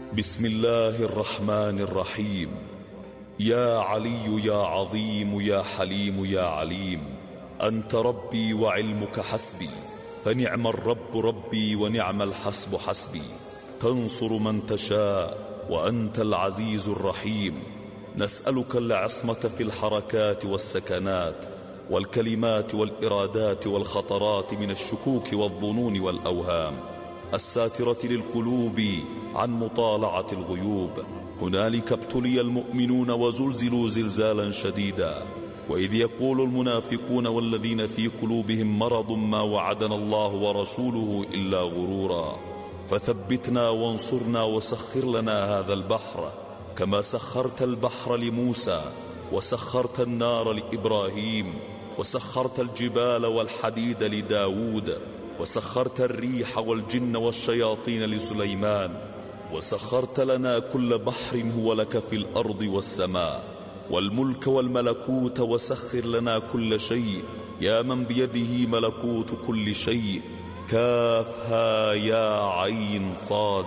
بسم الله الرحمن الرحيم. يا علي يا عظيم يا حليم يا عليم، أنت ربي وعلمك حسبي، فنعم الرب ربي ونعم الحسب حسبي. تنصر من تشاء وأنت العزيز الرحيم. نسألك العصمة في الحركات والسكنات والكلمات والإرادات والخطرات من الشكوك والظنون والأوهام، الساترة للقلوب عن مطالعة الغيوب. هنالك ابتلي المؤمنون وزلزلوا زلزالا شديدا، وإذ يقول المنافقون والذين في قلوبهم مرض ما وعدنا الله ورسوله إلا غرورا. فثبتنا وانصرنا وسخر لنا هذا البحر كما سخرت البحر لموسى، وسخرت النار لإبراهيم، وسخرت الجبال والحديد لداود، وسخرت الريح والجن والشياطين لسليمان، وسخرت لنا كل بحر هو لك في الأرض والسماء والملك والملكوت، وسخر لنا كل شيء يا من بيده ملكوت كل شيء. كافها يا عين صاد.